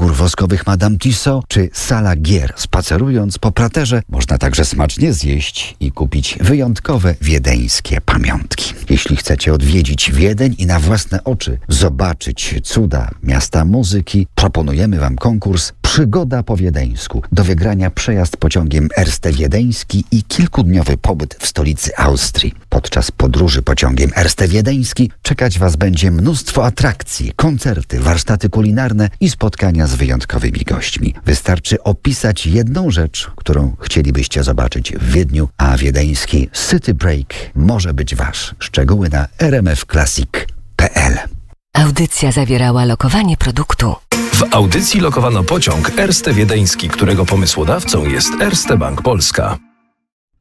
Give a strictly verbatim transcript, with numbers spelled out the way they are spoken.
figur woskowych Madame Tissot czy sala gier. Spacerując po Praterze można także smacznie zjeść i kupić wyjątkowe wiedeńskie pamiątki. Jeśli chcecie odwiedzić Wiedeń i na własne oczy zobaczyć cuda miasta muzyki, proponujemy Wam konkurs Przygoda po wiedeńsku. Do wygrania przejazd pociągiem Erste Wiedeński i kilkudniowy pobyt w stolicy Austrii. Podczas podróży pociągiem Erste Wiedeński czekać Was będzie mnóstwo atrakcji, koncerty, warsztaty kulinarne i spotkania z wyjątkowymi gośćmi. Wystarczy opisać jedną rzecz, którą chcielibyście zobaczyć w Wiedniu, a wiedeński City Break może być Wasz. Szczegóły na r m f classic kropka p l. Audycja zawierała lokowanie produktu. W audycji lokowano pociąg Erste Wiedeński, którego pomysłodawcą jest Erste Bank Polska.